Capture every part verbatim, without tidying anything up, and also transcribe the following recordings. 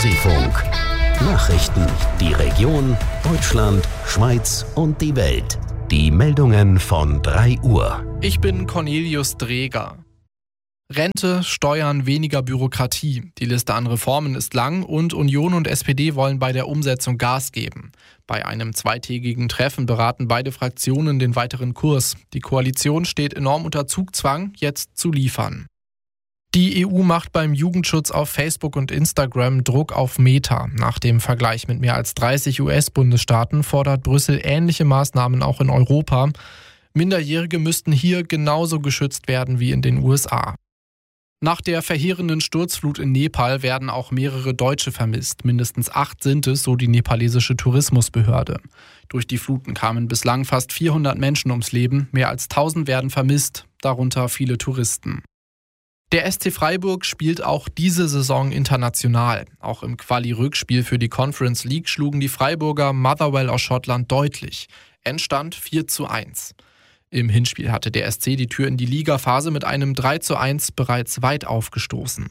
Radiosee-Funk. Nachrichten, die Region, Deutschland, Schweiz und die Welt. Die Meldungen von drei Uhr. Ich bin Cornelius Dreger. Rente, Steuern, weniger Bürokratie. Die Liste an Reformen ist lang und Union und S P D wollen bei der Umsetzung Gas geben. Bei einem zweitägigen Treffen beraten beide Fraktionen den weiteren Kurs. Die Koalition steht enorm unter Zugzwang, jetzt zu liefern. Die E U macht beim Jugendschutz auf Facebook und Instagram Druck auf Meta. Nach dem Vergleich mit mehr als dreißig U S-Bundesstaaten fordert Brüssel ähnliche Maßnahmen auch in Europa. Minderjährige müssten hier genauso geschützt werden wie in den U S A. Nach der verheerenden Sturzflut in Nepal werden auch mehrere Deutsche vermisst. Mindestens acht sind es, so die nepalesische Tourismusbehörde. Durch die Fluten kamen bislang fast vierhundert Menschen ums Leben. Mehr als tausend werden vermisst, darunter viele Touristen. Der S C Freiburg spielt auch diese Saison international. Auch im Quali-Rückspiel für die Conference League schlugen die Freiburger Motherwell aus Schottland deutlich. Endstand vier zu eins. Im Hinspiel hatte der S C die Tür in die Ligaphase mit einem drei zu eins bereits weit aufgestoßen.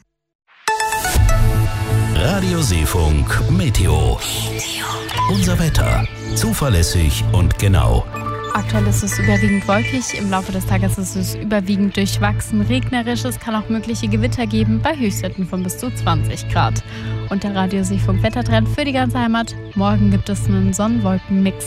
Radiosee-Funk Meteo. Unser Wetter. Zuverlässig und genau. Aktuell ist es überwiegend wolkig, im Laufe des Tages ist es überwiegend durchwachsen regnerisch. Es kann auch mögliche Gewitter geben bei Höchstwerten von bis zu zwanzig Grad. Und der Radiosee-Funk-Wettertrend für die ganze Heimat. Morgen gibt es einen Sonnenwolken-Mix.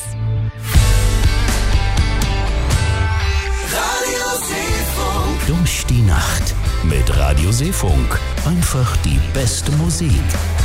Durch die Nacht mit Radiosee-Funk. Einfach die beste Musik.